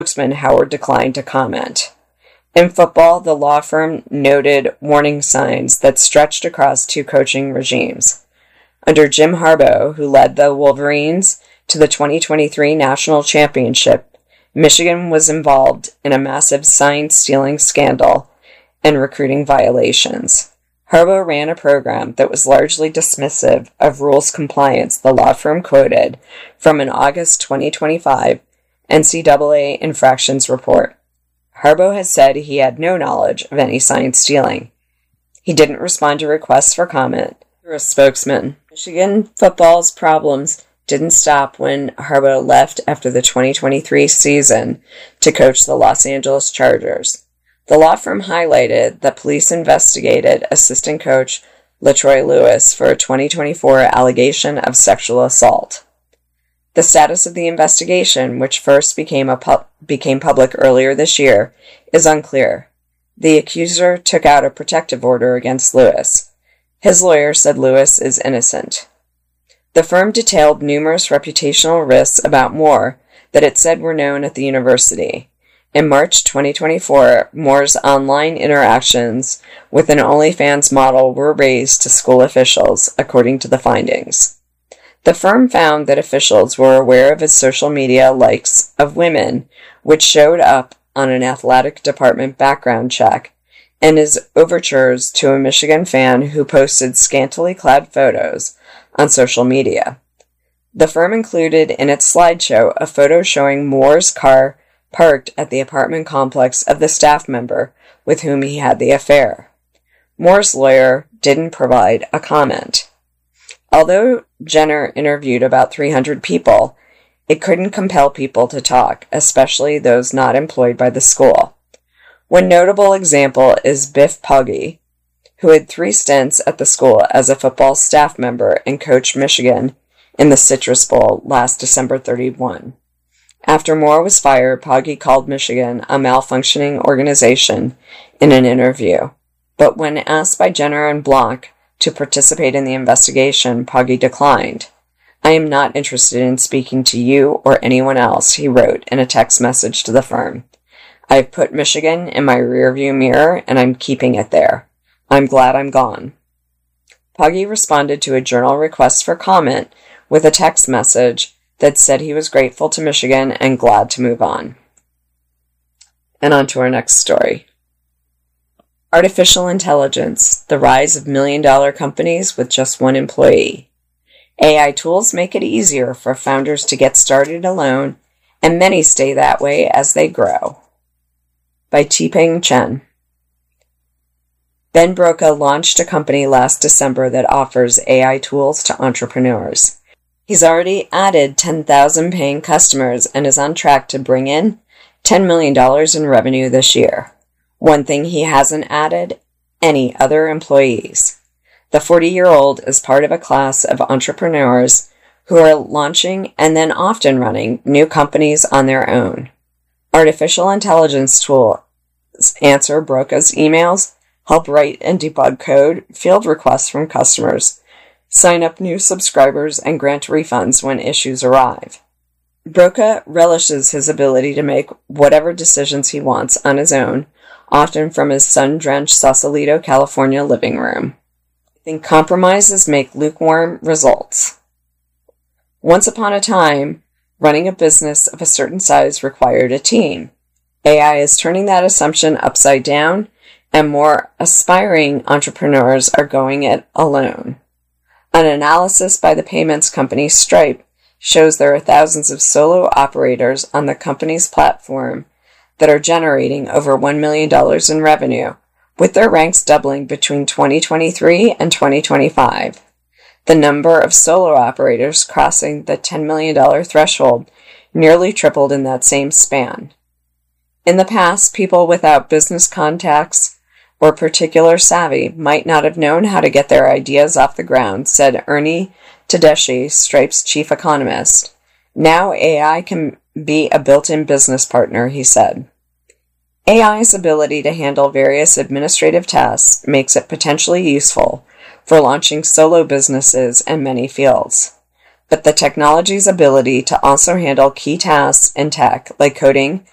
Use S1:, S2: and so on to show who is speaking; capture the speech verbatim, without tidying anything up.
S1: spokesman Howard declined to comment. In football, the law firm noted warning signs that stretched across two coaching regimes. Under Jim Harbaugh, who led the Wolverines to the twenty twenty-three national championship, Michigan was involved in a massive sign-stealing scandal and recruiting violations. Harbaugh ran a program that was largely dismissive of rules compliance, the law firm quoted from an August twenty twenty-five N C double A infractions report. Harbaugh has said he had no knowledge of any sign stealing. He didn't respond to requests for comment through a spokesman. Michigan football's problems didn't stop when Harbaugh left after the twenty twenty-three season to coach the Los Angeles Chargers. The law firm highlighted that police investigated assistant coach LaTroy Lewis for a twenty twenty-four allegation of sexual assault. The status of the investigation, which first became a pu- became public earlier this year, is unclear. The accuser took out a protective order against Lewis. His lawyer said Lewis is innocent. The firm detailed numerous reputational risks about Moore that it said were known at the university. In March twenty twenty-four, Moore's online interactions with an OnlyFans model were raised to school officials, according to the findings. The firm found that officials were aware of his social media likes of women, which showed up on an athletic department background check, and his overtures to a Michigan fan who posted scantily clad photos on social media. The firm included in its slideshow a photo showing Moore's car parked at the apartment complex of the staff member with whom he had the affair. Moore's lawyer didn't provide a comment. Although Jenner interviewed about three hundred people, it couldn't compel people to talk, especially those not employed by the school. One notable example is Biff Poggi, who had three stints at the school as a football staff member and coached Michigan in the Citrus Bowl last December thirty-first. After Moore was fired, Poggi called Michigan a malfunctioning organization in an interview. But when asked by Jenner and Block to participate in the investigation, Poggi declined. "I am not interested in speaking to you or anyone else," he wrote in a text message to the firm. "I've put Michigan in my rearview mirror and I'm keeping it there. I'm glad I'm gone." Poggi responded to a journal request for comment with a text message that said he was grateful to Michigan and glad to move on. And on to our next story. Artificial intelligence, the rise of million-dollar companies with just one employee. A I tools make it easier for founders to get started alone, and many stay that way as they grow. By T-Peng Chen. Ben Broca launched a company last December that offers A I tools to entrepreneurs. He's already added ten thousand paying customers and is on track to bring in ten million dollars in revenue this year. One thing he hasn't added, any other employees. The forty-year-old is part of a class of entrepreneurs who are launching and then often running new companies on their own. Artificial intelligence tools answer Broca's emails, help write and debug code, field requests from customers, sign up new subscribers, and grant refunds when issues arrive. Broca relishes his ability to make whatever decisions he wants on his own, often from his sun-drenched Sausalito, California living room. I think compromises make lukewarm results. Once upon a time, running a business of a certain size required a team. A I is turning that assumption upside down, and more aspiring entrepreneurs are going it alone. An analysis by the payments company Stripe shows there are thousands of solo operators on the company's platform that are generating over one million dollars in revenue, with their ranks doubling between twenty twenty-three and twenty twenty-five. The number of solo operators crossing the ten million dollars threshold nearly tripled in that same span. In the past, people without business contacts or particular savvy might not have known how to get their ideas off the ground, said Ernie Tedeschi, Stripe's chief economist. Now A I can be a built-in business partner, he said. A I's ability to handle various administrative tasks makes it potentially useful for launching solo businesses in many fields. But the technology's ability to also handle key tasks in tech, like coding